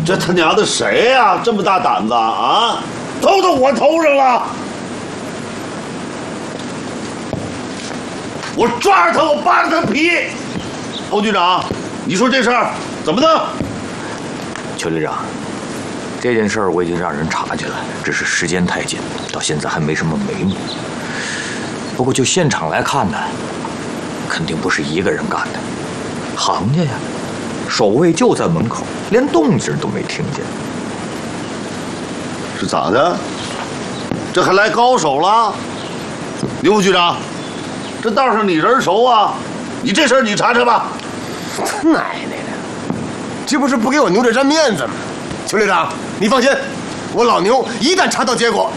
这他娘的谁呀？这么大胆子啊！偷到我头上了！我抓着他，我扒了他皮。侯局长，你说这事儿怎么弄？ 邱局长，这件事儿我已经让人查去了，只是时间太紧，到现在还没什么眉目。不过就现场来看呢，肯定不是一个人干的。行家呀，守卫就在门口，连动静都没听见。 是咋的？这还来高手了？刘副局长，这道上你人熟啊，你这事儿你查查吧。 他奶奶的，这不是不给我牛这沾面子吗？邱队长，你放心，我老牛一旦查到结果，